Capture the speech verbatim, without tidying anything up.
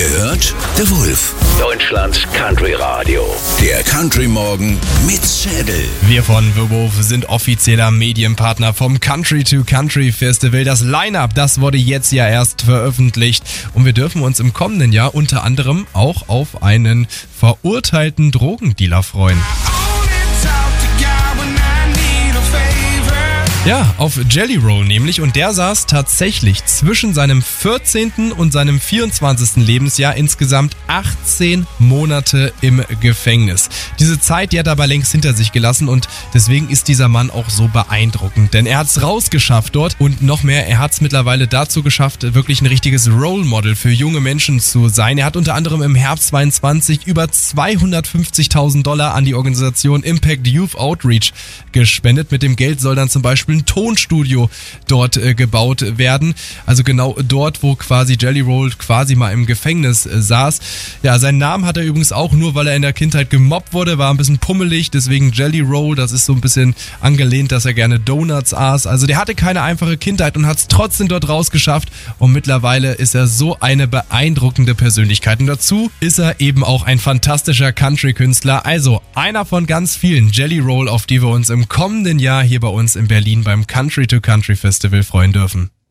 gehört? The Wolf. Deutschlands Country Radio. Der Country Morgen mit Schädel. Wir von The Wolf sind offizieller Medienpartner vom Country to Country Festival. Das Line-Up, das wurde jetzt ja erst veröffentlicht. Und wir dürfen uns im kommenden Jahr unter anderem auch auf einen verurteilten Drogendealer freuen. Ja, auf Jelly Roll nämlich, und der saß tatsächlich zwischen seinem vierzehnten und seinem vierundzwanzigsten Lebensjahr insgesamt achtzehn Monate im Gefängnis. Diese Zeit, die hat er aber längst hinter sich gelassen, und deswegen ist dieser Mann auch so beeindruckend, denn er hat's rausgeschafft dort, und noch mehr, er hat's mittlerweile dazu geschafft, wirklich ein richtiges Role Model für junge Menschen zu sein. Er hat unter anderem im Herbst zweiundzwanzig über zweihundertfünfzigtausend Dollar an die Organisation Impact Youth Outreach gespendet. Mit dem Geld soll dann zum Beispiel ein Tonstudio dort äh, gebaut werden. Also genau dort, wo quasi Jelly Roll quasi mal im Gefängnis äh, saß. Ja, seinen Namen hat er übrigens auch nur, weil er in der Kindheit gemobbt wurde, war ein bisschen pummelig, deswegen Jelly Roll, das ist so ein bisschen angelehnt, dass er gerne Donuts aß. Also der hatte keine einfache Kindheit und hat es trotzdem dort rausgeschafft, und mittlerweile ist er so eine beeindruckende Persönlichkeit. Und dazu ist er eben auch ein fantastischer Country-Künstler. Also einer von ganz vielen, Jelly Roll, auf die wir uns im kommenden Jahr hier bei uns in Berlin beim Country to Country Festival freuen dürfen.